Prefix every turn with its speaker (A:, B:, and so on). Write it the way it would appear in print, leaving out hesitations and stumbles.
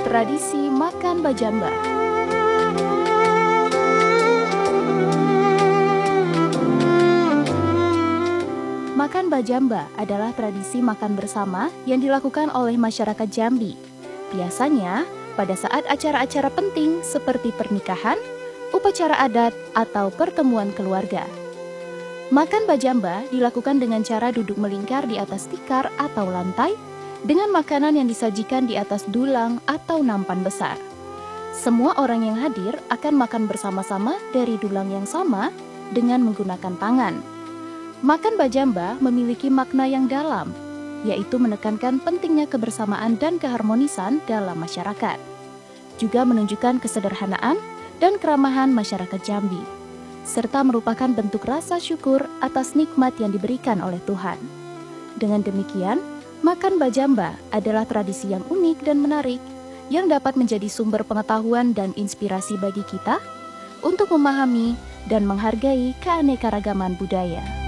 A: Tradisi makan bajamba. Makan bajamba adalah tradisi makan bersama yang dilakukan oleh masyarakat Jambi. Biasanya pada saat acara-acara penting seperti pernikahan, upacara adat, atau pertemuan keluarga. Makan bajamba dilakukan dengan cara duduk melingkar di atas tikar atau lantai dengan makanan yang disajikan di atas dulang atau nampan besar. Semua orang yang hadir akan makan bersama-sama dari dulang yang sama dengan menggunakan tangan. Makan bajamba memiliki makna yang dalam, yaitu menekankan pentingnya kebersamaan dan keharmonisan dalam masyarakat. Juga menunjukkan kesederhanaan dan keramahan masyarakat Jambi, serta merupakan bentuk rasa syukur atas nikmat yang diberikan oleh Tuhan. Dengan demikian, makan bajamba adalah tradisi yang unik dan menarik yang dapat menjadi sumber pengetahuan dan inspirasi bagi kita untuk memahami dan menghargai keanekaragaman budaya.